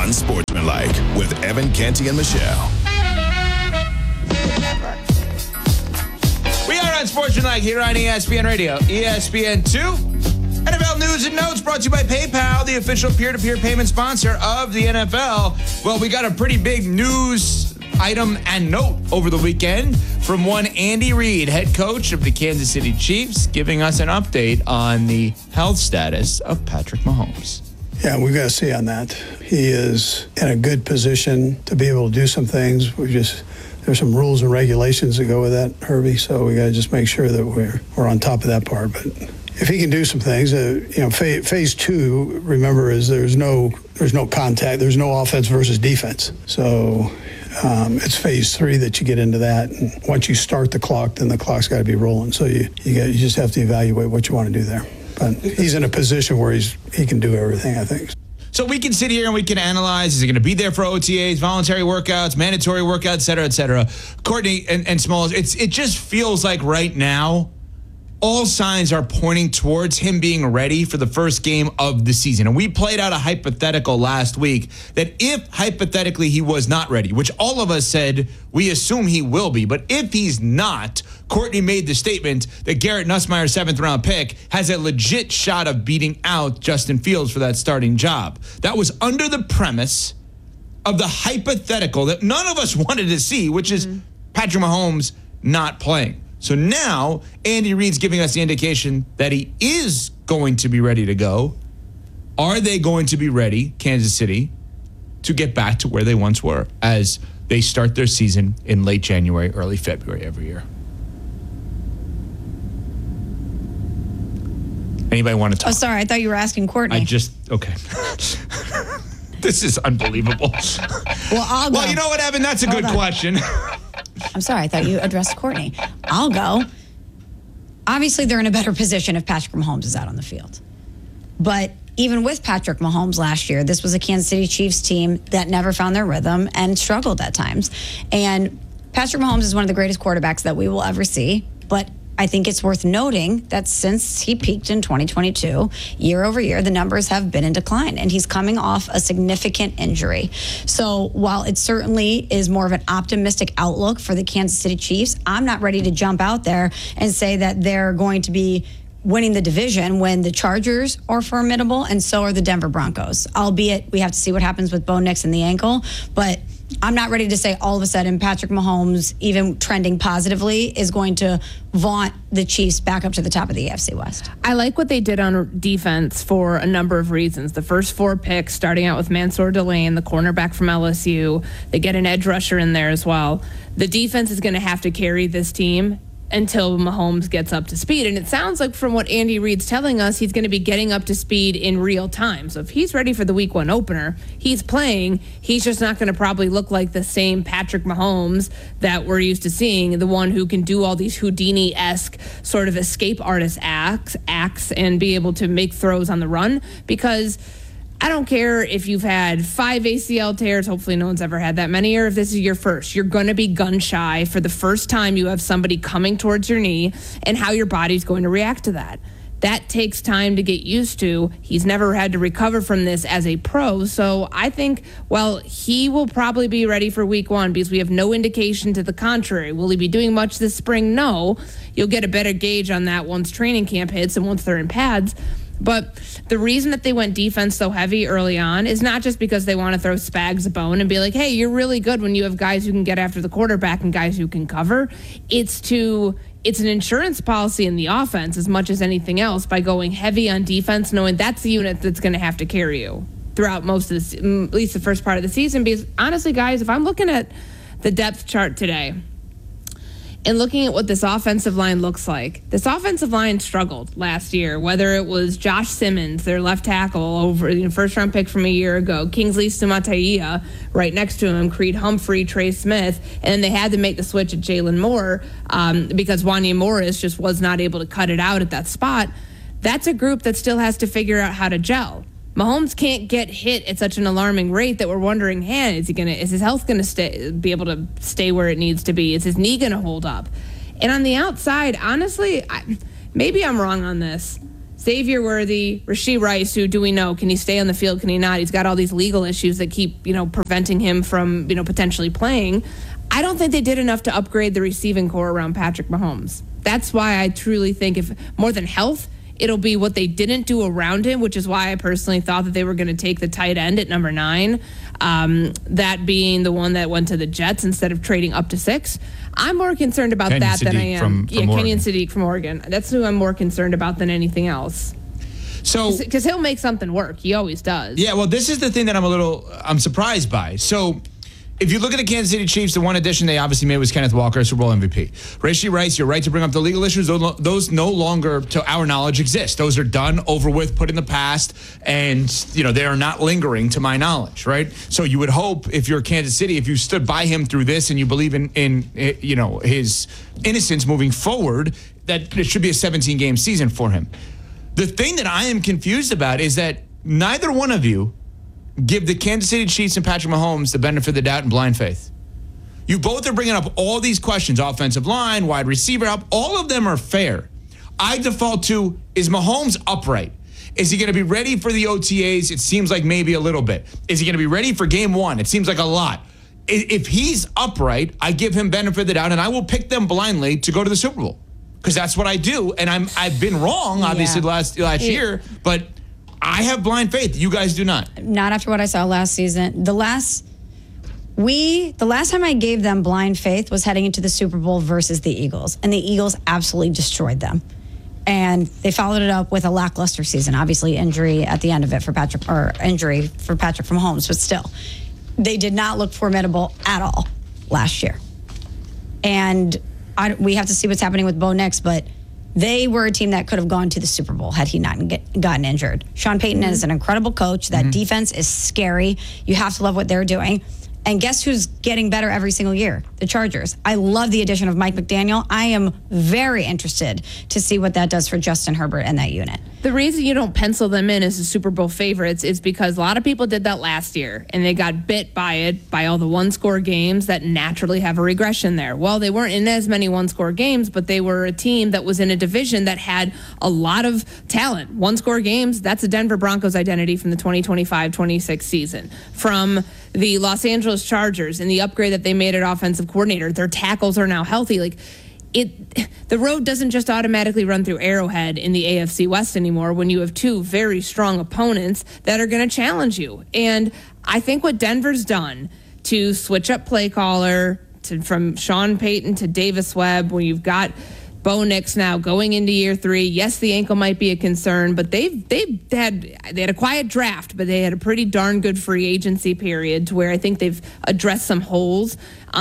Unsportsmanlike with Evan Canty and Michelle. We are Unsportsmanlike here on ESPN Radio, ESPN2. NFL News and Notes brought to you by PayPal, the official peer-to-peer payment sponsor of the NFL. Well, we got a pretty big news item and note over the weekend from one Andy Reid, head coach of the Kansas City Chiefs, giving us an update on the health status of Patrick Mahomes. Yeah, we've got to see on that. He is in a good position to be able to do some things. There's some rules and regulations that go with that, Herbie, so we got to just make sure that we're on top of that part. But if he can do some things, phase two, remember, is there's no contact, there's no offense versus defense. So it's phase three that you get into that. And once you start the clock, then the clock's got to be rolling. So you just have to evaluate what you want to do there. But he's in a position where he can do everything, I think. So we can sit here and we can analyze, is he going to be there for OTAs, voluntary workouts, mandatory workouts, et cetera, et cetera. Courtney and Smalls, it just feels like right now, all signs are pointing towards him being ready for the first game of the season. And we played out a hypothetical last week that if hypothetically he was not ready, which all of us said we assume he will be, but if he's not, Courtney made the statement that Garrett Nussmeier's 7th-round pick has a legit shot of beating out Justin Fields for that starting job. That was under the premise of the hypothetical that none of us wanted to see, which is Patrick Mahomes not playing. So now Andy Reid's giving us the indication that he is going to be ready to go. Are they going to be ready, Kansas City, to get back to where they once were as they start their season in late January, early February every year? Anybody want to talk? Oh, sorry. I thought you were asking Courtney. Okay. This is unbelievable. Well, I'll go. Well, you know what, Evan? That's a good question. I'm sorry. I thought you addressed Courtney. I'll go. Obviously, they're in a better position if Patrick Mahomes is out on the field. But even with Patrick Mahomes last year, this was a Kansas City Chiefs team that never found their rhythm and struggled at times. And Patrick Mahomes is one of the greatest quarterbacks that we will ever see. But I think it's worth noting that since he peaked in 2022, year over year, the numbers have been in decline, and he's coming off a significant injury. So while it certainly is more of an optimistic outlook for the Kansas City Chiefs, I'm not ready to jump out there and say that they're going to be winning the division when the Chargers are formidable, and so are the Denver Broncos. Albeit, we have to see what happens with Bo Nix and the ankle, but I'm not ready to say all of a sudden Patrick Mahomes, even trending positively, is going to vaunt the Chiefs back up to the top of the AFC West. I like what they did on defense for a number of reasons. The first 4 picks, starting out with Mansour Delane, the cornerback from LSU. They get an edge rusher in there as well. The defense is going to have to carry this team until Mahomes gets up to speed. And it sounds like from what Andy Reid's telling us, he's going to be getting up to speed in real time. So if he's ready for the week 1 opener, he's playing. He's just not going to probably look like the same Patrick Mahomes that we're used to seeing, the one who can do all these Houdini-esque sort of escape artist acts and be able to make throws on the run, because I don't care if you've had 5 ACL tears, hopefully no one's ever had that many, or if this is your first. You're going to be gun shy for the first time you have somebody coming towards your knee, and how your body's going to react to that. That takes time to get used to. He's never had to recover from this as a pro. So I think, well, he will probably be ready for week 1 because we have no indication to the contrary. Will he be doing much this spring? No. You'll get a better gauge on that once training camp hits and once they're in pads. But the reason that they went defense so heavy early on is not just because they want to throw Spags a bone and be like, hey, you're really good when you have guys who can get after the quarterback and guys who can cover. It's an insurance policy in the offense as much as anything else by going heavy on defense, knowing that's the unit that's going to have to carry you throughout most of this, at least the first part of the season. Because honestly, guys, if I'm looking at the depth chart today, and looking at what this offensive line looks like, this offensive line struggled last year, whether it was Josh Simmons, their left tackle, over the first-round pick from a year ago, Kingsley Suamataia right next to him, Creed Humphrey, Trey Smith, and then they had to make the switch at Jalen Moore because Wanya Morris just was not able to cut it out at that spot. That's a group that still has to figure out how to gel. Mahomes can't get hit at such an alarming rate that we're wondering, hey, is his health going to be able to stay where it needs to be? Is his knee going to hold up? And on the outside, honestly, maybe I'm wrong on this. Xavier Worthy, Rashee Rice, who do we know? Can he stay on the field? Can he not? He's got all these legal issues that keep, preventing him from, potentially playing. I don't think they did enough to upgrade the receiving core around Patrick Mahomes. That's why I truly think if more than health, it'll be what they didn't do around him, which is why I personally thought that they were going to take the tight end at number 9, that being the one that went to the Jets instead of trading up to 6. I'm more concerned about Kenyon that than I am. from Oregon. Kenyon Sadiq from Oregon. That's who I'm more concerned about than anything else. So, Because he'll make something work. He always does. yeah, well, this is the thing that I'm surprised by. So, if you look at the Kansas City Chiefs, the one addition they obviously made was Kenneth Walker, Super Bowl MVP. Rashee Rice, you're right to bring up the legal issues. Those no longer, to our knowledge, exist. Those are done, over with, put in the past, and they are not lingering, to my knowledge, right? So you would hope, if you're Kansas City, if you stood by him through this and you believe in his innocence moving forward, that it should be a 17-game season for him. The thing that I am confused about is that neither one of you give the Kansas City Chiefs and Patrick Mahomes the benefit of the doubt and blind faith. You both are bringing up all these questions, offensive line, wide receiver help. All of them are fair. I default to, is Mahomes upright? Is he going to be ready for the OTAs? It seems like maybe a little bit. Is he going to be ready for game 1? It seems like a lot. If he's upright, I give him benefit of the doubt, and I will pick them blindly to go to the Super Bowl. Because that's what I do, and I've been wrong, obviously, last year, but I have blind faith. You guys do not. Not after what I saw last season. The last time I gave them blind faith was heading into the Super Bowl versus the Eagles, and the Eagles absolutely destroyed them. And they followed it up with a lackluster season. Obviously, injury at the end of it for Patrick Mahomes, but still, they did not look formidable at all last year. And we have to see what's happening with Bo Nix, but they were a team that could have gone to the Super Bowl had he not gotten injured. Sean Payton is an incredible coach. That defense is scary. You have to love what they're doing. And guess who's getting better every single year? The Chargers. I love the addition of Mike McDaniel. I am very interested to see what that does for Justin Herbert and that unit. The reason you don't pencil them in as the Super Bowl favorites is because a lot of people did that last year, and they got bit by it, by all the one-score games that naturally have a regression there. Well, they weren't in as many one-score games, but they were a team that was in a division that had a lot of talent. One-score games, that's the Denver Broncos identity from the 2025-26 season. From the Los Angeles Chargers and the upgrade that they made at offensive coordinator, their tackles are now healthy. The road doesn't just automatically run through Arrowhead in the AFC West anymore when you have two very strong opponents that are going to challenge you. And I think what Denver's done to switch up play caller from Sean Payton to Davis Webb, when you've got Bo Nix now going into year 3. Yes, the ankle might be a concern, but they had a quiet draft, but they had a pretty darn good free agency period to where I think they've addressed some holes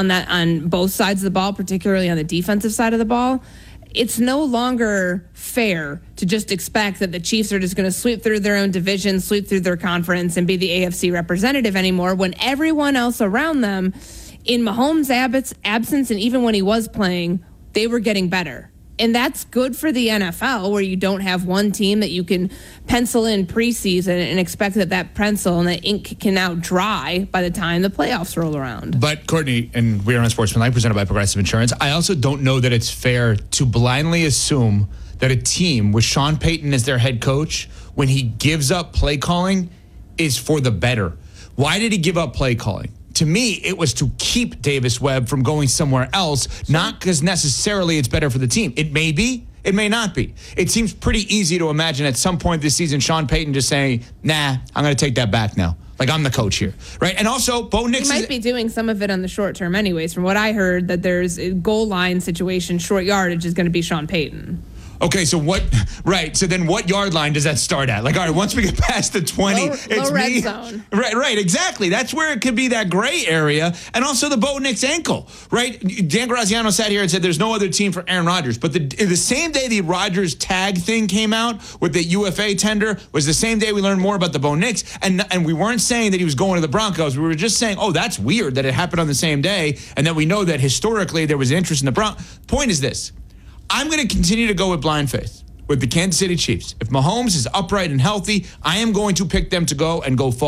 on both sides of the ball, particularly on the defensive side of the ball. It's no longer fair to just expect that the Chiefs are just going to sweep through their own division, sweep through their conference, and be the AFC representative anymore when everyone else around them, in Mahomes' absence and even when he was playing, they were getting better. And that's good for the NFL, where you don't have one team that you can pencil in preseason and expect that pencil and that ink can now dry by the time the playoffs roll around. But, Courtney, and we are on Sportsmanlike, presented by Progressive Insurance, I also don't know that it's fair to blindly assume that a team with Sean Payton as their head coach, when he gives up play calling, is for the better. Why did he give up play calling? To me, it was to keep Davis Webb from going somewhere else, not because necessarily it's better for the team. It may be, it may not be. It seems pretty easy to imagine at some point this season, Sean Payton just saying, nah, I'm going to take that back now. Like, I'm the coach here, right? And also, Bo Nix might be doing some of it on the short term anyways. From what I heard, that there's a goal line situation, short yardage is going to be Sean Payton. Okay, so so then what yard line does that start at? Like, all right, once we get past the 20, it's low red me. Zone. Right, exactly. That's where it could be that gray area. And also the Bo Nix ankle, right? Dan Graziano sat here and said there's no other team for Aaron Rodgers. But the same day the Rodgers tag thing came out with the UFA tender was the same day we learned more about the Bo Nix. And we weren't saying that he was going to the Broncos. We were just saying, oh, that's weird that it happened on the same day. And then we know that historically there was interest in the Broncos. Point is this. I'm going to continue to go with blind faith with the Kansas City Chiefs. If Mahomes is upright and healthy, I am going to pick them to go and go far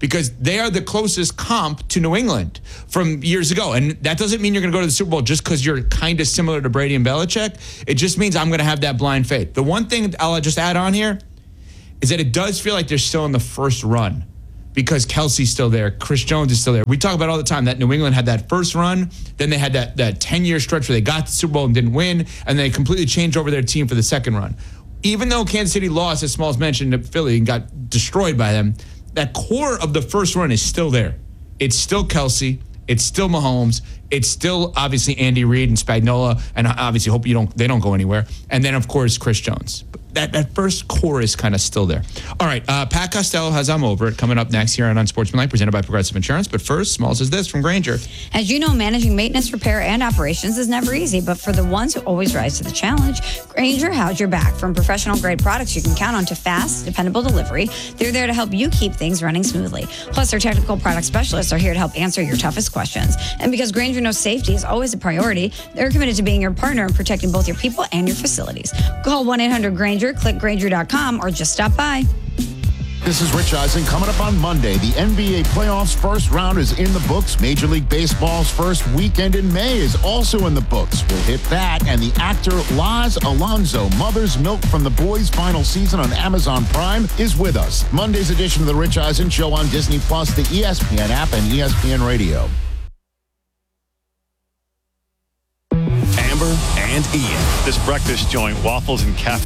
because they are the closest comp to New England from years ago. And that doesn't mean you're going to go to the Super Bowl just because you're kind of similar to Brady and Belichick. It just means I'm going to have that blind faith. The one thing I'll just add on here is that it does feel like they're still in the first run because Kelsey's still there. Chris Jones is still there. We talk about all the time that New England had that first run. Then they had that 10-year stretch where they got the Super Bowl and didn't win. And they completely changed over their team for the second run. Even though Kansas City lost, as Smalls mentioned, to Philly and got destroyed by them, that core of the first run is still there. It's still Kelsey. It's still Mahomes. It's still obviously Andy Reid and Spagnuolo, and obviously hope they don't go anywhere. And then of course Chris Jones. But that first core is kind of still there. All right, Pat Costello has I'm Over It coming up next here on Unsportsmanlike, presented by Progressive Insurance. But first, Smalls is this from Grainger. As you know, managing maintenance, repair, and operations is never easy, but for the ones who always rise to the challenge, Grainger has your back. From professional-grade products you can count on to fast, dependable delivery, they're there to help you keep things running smoothly. Plus, their technical product specialists are here to help answer your toughest questions. And because Grainger knows safety is always a priority, they're committed to being your partner in protecting both your people and your facilities. Call 1-800-GRAINGER, click Grainger.com, or just stop by. This is Rich Eisen. Coming up on Monday, the NBA playoffs first round is in the books. Major League Baseball's first weekend in May is also in the books. We'll hit that. And the actor Laz Alonso, Mother's Milk from The Boys' final season on Amazon Prime, is with us. Monday's edition of the Rich Eisen Show on Disney+, the ESPN app, and ESPN Radio. Amber and Ian. This breakfast joint, waffles and caffeine.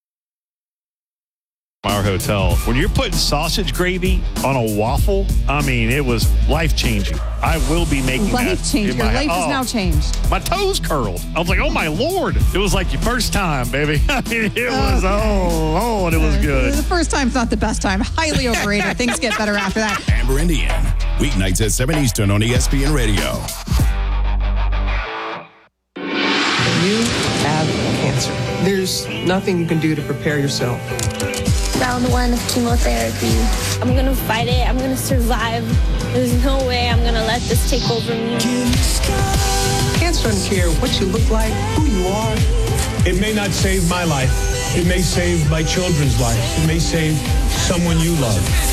Our hotel. When you're putting sausage gravy on a waffle, I mean, it was life-changing. I will be making life-changing. Your life is now changed. My toes curled. I was like, oh, my Lord. It was like your first time, baby. I mean, it was, and it was good. The first time's not the best time. Highly overrated. Things get better after that. Amber and Ian. Weeknights at 7 Eastern on ESPN Radio. You have cancer. There's nothing you can do to prepare yourself. Round 1 of chemotherapy. I'm going to fight it. I'm going to survive. There's no way I'm going to let this take over me. Cancer doesn't care what you look like, who you are. It may not save my life. It may save my children's life. It may save someone you love.